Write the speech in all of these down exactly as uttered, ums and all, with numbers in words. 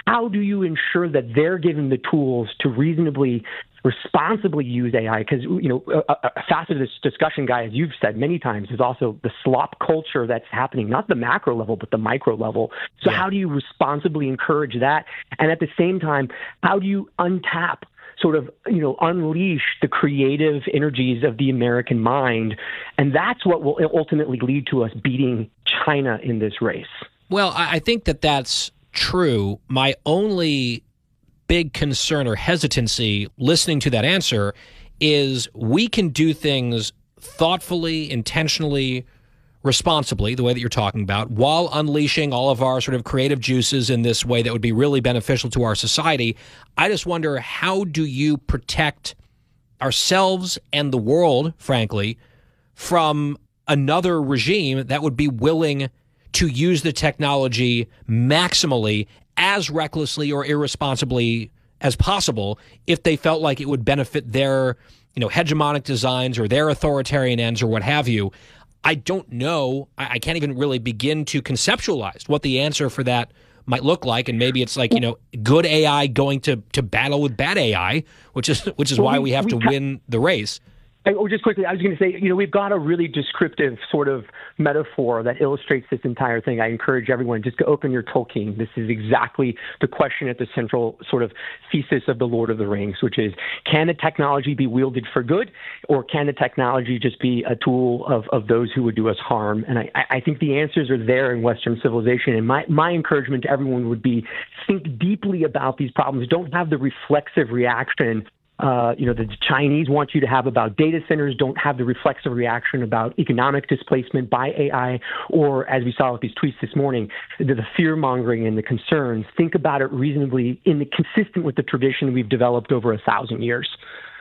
how do you ensure that they're given the tools to reasonably, responsibly use A I? Because, you know, a, a facet of this discussion, Guy, as you've said many times, is also the slop culture that's happening, not the macro level, but the micro level. So yeah. How do you responsibly encourage that? And at the same time, how do you untap, sort of, you know, unleash the creative energies of the American mind? And that's what will ultimately lead to us beating China in this race. Well, I think that that's true. My only big concern or hesitancy listening to that answer is we can do things thoughtfully, intentionally, responsibly, the way that you're talking about, while unleashing all of our sort of creative juices in this way that would be really beneficial to our society. I just wonder, how do you protect ourselves and the world, frankly, from another regime that would be willing to use the technology maximally, as recklessly or irresponsibly as possible, if they felt like it would benefit their, you know, hegemonic designs or their authoritarian ends or what have you? I don't know. I can't even really begin to conceptualize what the answer for that might look like. And maybe it's like, you know, good A I going to, to battle with bad A I, which is which is why we have to win the race. Oh, just quickly, I was going to say, you know, we've got a really descriptive sort of metaphor that illustrates this entire thing. I encourage everyone just to open your Tolkien. This is exactly the question at the central sort of thesis of the Lord of the Rings, which is, can the technology be wielded for good, or can the technology just be a tool of, of those who would do us harm? And I, I think the answers are there in Western civilization. And my, my encouragement to everyone would be, think deeply about these problems. Don't have the reflexive reaction Uh, you know, the Chinese want you to have about data centers. Don't have the reflexive reaction about economic displacement by A I, or, as we saw with these tweets this morning, the, the fear-mongering and the concerns. Think about it reasonably, in the consistent with the tradition we've developed over a thousand years.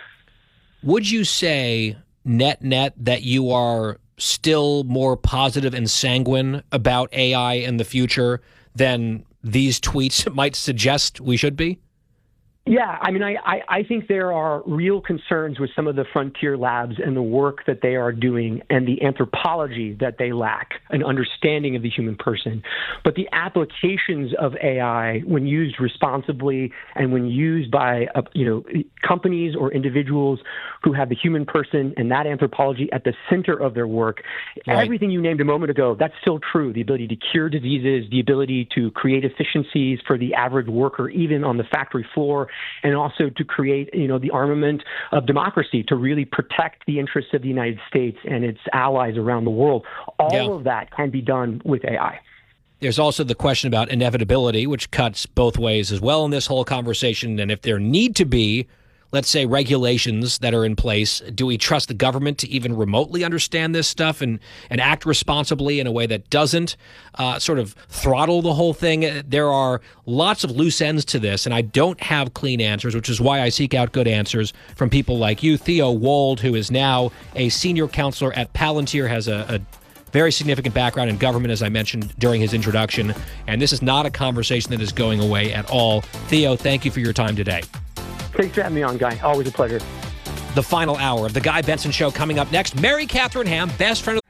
Would you say, net-net, that you are still more positive and sanguine about A I in the future than these tweets might suggest we should be? Yeah, I mean, I, I, I think there are real concerns with some of the frontier labs and the work that they are doing and the anthropology that they lack, an understanding of the human person. But the applications of A I, when used responsibly and when used by, uh, you know, companies or individuals who have the human person and that anthropology at the center of their work, right. Everything you named a moment ago, that's still true. The ability to cure diseases, the ability to create efficiencies for the average worker, even on the factory floor, and also to create, you know, the armament of democracy to really protect the interests of the United States and its allies around the world. All yeah. of that can be done with A I. There's also the question about inevitability, which cuts both ways as well in this whole conversation. And if there need to be, let's say, regulations that are in place, do we trust the government to even remotely understand this stuff and, and act responsibly in a way that doesn't uh, sort of throttle the whole thing? There are lots of loose ends to this, and I don't have clean answers, which is why I seek out good answers from people like you. Theo Wold, who is now a senior counselor at Palantir, has a, a very significant background in government, as I mentioned during his introduction, and this is not a conversation that is going away at all. Theo, thank you for your time today. Thanks for having me on, Guy. Always a pleasure. The final hour of The Guy Benson Show coming up next. Mary Catherine Ham, best friend of